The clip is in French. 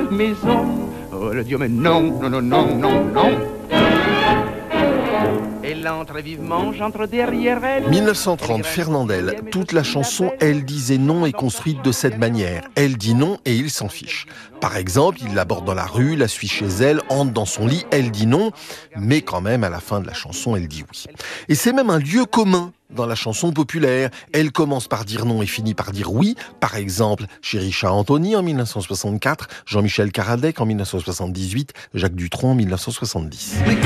maison. Oh le Dieu, mais non, non, non, non, non, non. Elle entre vivement, j'entre derrière elle. 1930, Fernandel. Toute la chanson « Elle disait non » est construite de cette manière. Elle dit non et il s'en fiche. Par exemple, il l'aborde dans la rue, la suit chez elle, entre dans son lit, elle dit non. Mais quand même, à la fin de la chanson, elle dit oui. Et c'est même un lieu commun dans la chanson populaire. Elle commence par dire non et finit par dire oui. Par exemple, chez Richard Anthony en 1964, Jean-Michel Caradec en 1978, Jacques Dutronc en 1970.